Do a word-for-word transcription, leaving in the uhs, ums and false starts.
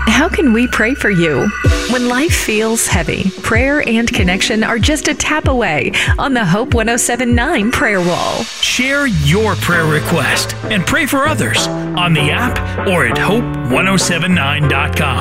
How can we pray for you? When life feels heavy, prayer and connection are just a tap away on the Hope one oh seven point nine prayer wall. Share your prayer request and pray for others on the app or at hope ten seventy-nine dot com.